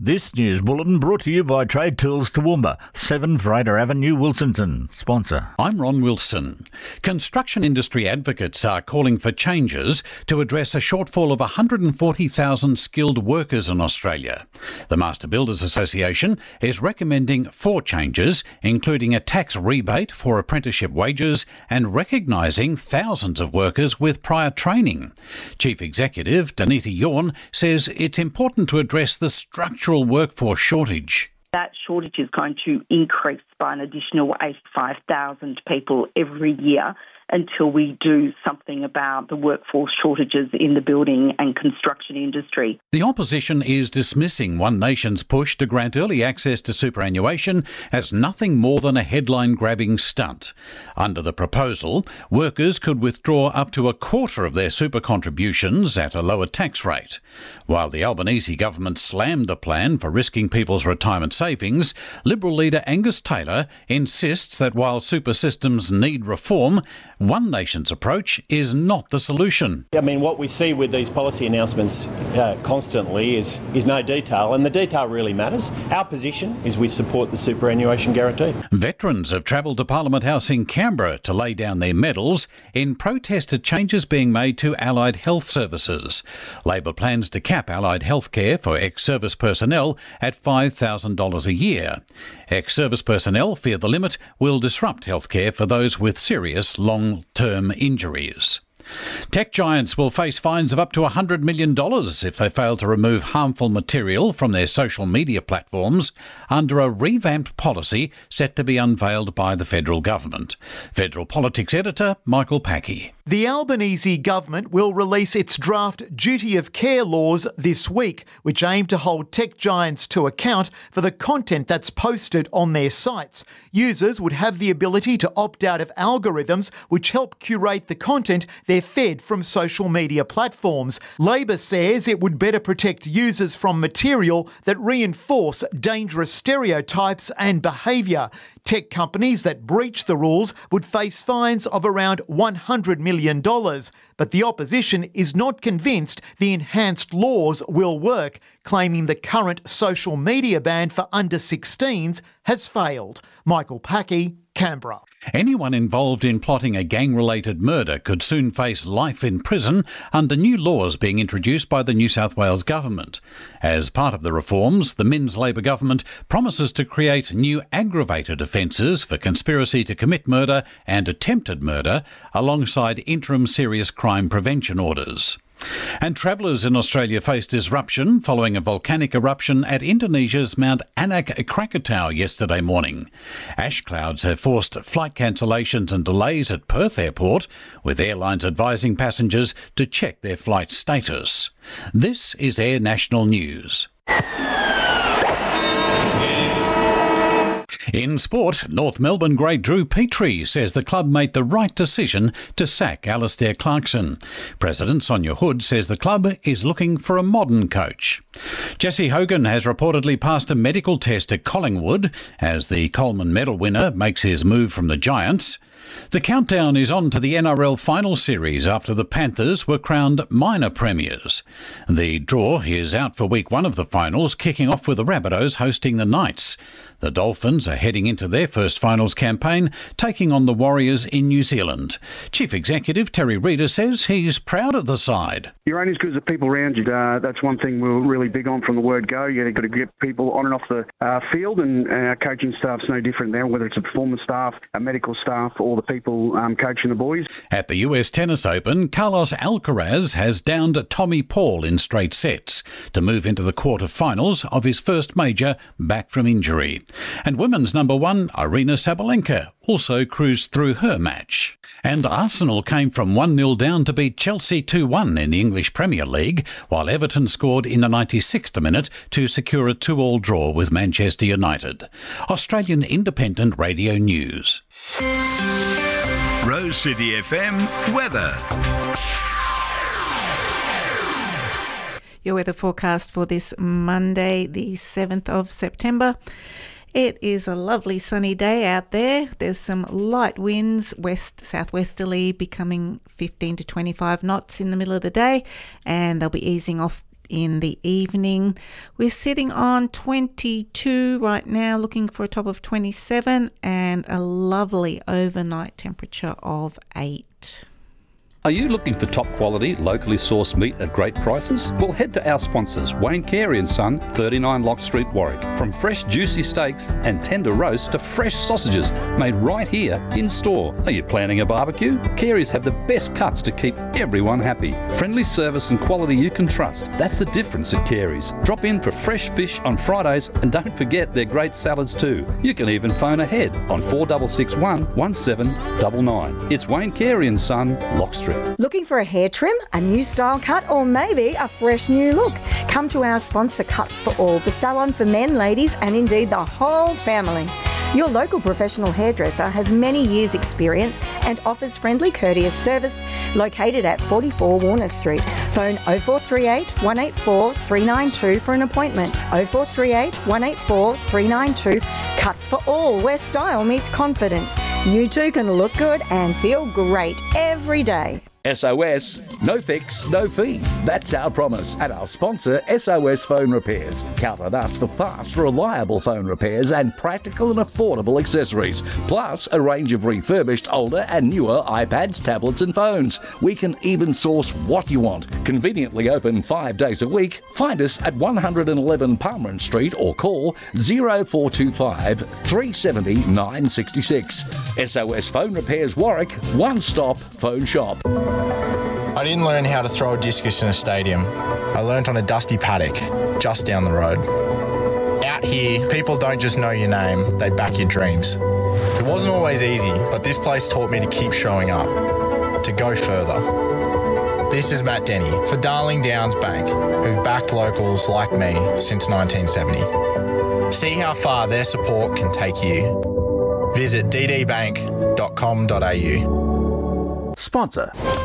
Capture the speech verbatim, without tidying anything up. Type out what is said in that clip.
This news bulletin brought to you by Trade Tools Toowoomba, seven Fraser Avenue, Wilsonton. Sponsor. I'm Ron Wilson. Construction industry advocates are calling for changes to address a shortfall of one hundred forty thousand skilled workers in Australia. The Master Builders Association is recommending four changes, including a tax rebate for apprenticeship wages and recognising thousands of workers with prior training. Chief Executive Danita Yawn says it's important to address the structural workforce shortage. That shortage is going to increase by an additional eighty-five thousand people every year until we do something about the workforce shortages in the building and construction industry. The opposition is dismissing One Nation's push to grant early access to superannuation as nothing more than a headline-grabbing stunt. Under the proposal, workers could withdraw up to a quarter of their super contributions at a lower tax rate. While the Albanese government slammed the plan for risking people's retirement savings, Liberal leader Angus Taylor insists that while super systems need reform, One Nation's approach is not the solution. I mean, what we see with these policy announcements uh, constantly is, is no detail, and the detail really matters. Our position is we support the superannuation guarantee. Veterans have travelled to Parliament House in Canberra to lay down their medals in protest to changes being made to allied health services. Labor plans to cap allied health care for ex-service personnel at five thousand dollars a year. Ex-service personnel fear the limit will disrupt health care for those with serious long-term injuries. Tech giants will face fines of up to one hundred million dollars if they fail to remove harmful material from their social media platforms under a revamped policy set to be unveiled by the federal government. Federal Politics editor Michael Packey. The Albanese government will release its draft duty of care laws this week, which aim to hold tech giants to account for the content that's posted on their sites. Users would have the ability to opt out of algorithms which help curate the content they're fed from social media platforms. Labor says it would better protect users from material that reinforce dangerous stereotypes and behaviour. Tech companies that breach the rules would face fines of around one hundred million dollars, but the opposition is not convinced the enhanced laws will work, claiming the current social media ban for under sixteens has failed. Michael Packey, Canberra. Anyone involved in plotting a gang-related murder could soon face life in prison under new laws being introduced by the New South Wales government. As part of the reforms, the Minns Labor government promises to create new aggravated offences for conspiracy to commit murder and attempted murder, alongside interim serious crime prevention orders. And travellers in Australia face disruption following a volcanic eruption at Indonesia's Mount Anak Krakatau yesterday morning. Ash clouds have forced flight cancellations and delays at Perth Airport, with airlines advising passengers to check their flight status. This is Air National News. In sport, North Melbourne great Drew Petrie says the club made the right decision to sack Alistair Clarkson. President Sonia Hood says the club is looking for a modern coach. Jesse Hogan has reportedly passed a medical test at Collingwood as the Coleman Medal winner makes his move from the Giants. The countdown is on to the N R L final series after the Panthers were crowned minor premiers. The draw is out for week one of the finals, kicking off with the Rabbitohs hosting the Knights. The Dolphins are heading into their first finals campaign, taking on the Warriors in New Zealand. Chief Executive Terry Reeder says he's proud of the side. You're only as good as the people around you. Uh, that's one thing we're really big on from the word go. You've got to get people on and off the uh, field, and our coaching staff's no different now, whether it's a performance staff, a medical staff, or the people um, coaching the boys. At the U S Tennis Open, Carlos Alcaraz has downed Tommy Paul in straight sets to move into the quarter-finals of his first major back from injury. And women's number one, Aryna Sabalenka, also cruised through her match. And Arsenal came from one nil down to beat Chelsea two one in the English Premier League, while Everton scored in the ninety-sixth minute to secure a two all draw with Manchester United. Australian Independent Radio News. Rose City F M weather. Your weather forecast for this Monday, the seventh of September. It is a lovely sunny day out there. There's some light winds, west southwesterly, becoming fifteen to twenty-five knots in the middle of the day, and they'll be easing off in the evening. We're sitting on twenty-two right now, looking for a top of twenty-seven and a lovely overnight temperature of eight. Are you looking for top quality, locally sourced meat at great prices? Well, head to our sponsors, Wayne Carey and Son, thirty-nine Lock Street, Warwick. From fresh juicy steaks and tender roasts to fresh sausages made right here in store. Are you planning a barbecue? Carey's have the best cuts to keep everyone happy. Friendly service and quality you can trust. That's the difference at Carey's. Drop in for fresh fish on Fridays and don't forget their great salads too. You can even phone ahead on four six six one, one seven nine nine. It's Wayne Carey and Son, Lock Street. Looking for a hair trim, a new style cut, or maybe a fresh new look? Come to our sponsor, Cuts for All, the salon for men, ladies, and indeed the whole family. Your local professional hairdresser has many years' experience and offers friendly, courteous service, located at forty-four Warner Street. Phone oh four three eight, one eight four, three nine two for an appointment. oh four three eight, one eight four, three nine two. Cuts for All, where style meets confidence. You too can look good and feel great every day. S O S, no fix, no fee. That's our promise. And our sponsor, S O S Phone Repairs. Count on us for fast, reliable phone repairs and practical and affordable accessories. Plus, a range of refurbished older and newer iPads, tablets and phones. We can even source what you want. Conveniently open five days a week. Find us at one eleven Palmer Street or call oh four two five, three seven oh, nine six six. S O S Phone Repairs Warwick, one-stop phone shop. I didn't learn how to throw a discus in a stadium. I learnt on a dusty paddock just down the road. Out here, people don't just know your name, they back your dreams. It wasn't always easy, but this place taught me to keep showing up, to go further. This is Matt Denny for Darling Downs Bank, who've backed locals like me since nineteen seventy. See how far their support can take you. Visit d d bank dot com dot a u. Sponsor.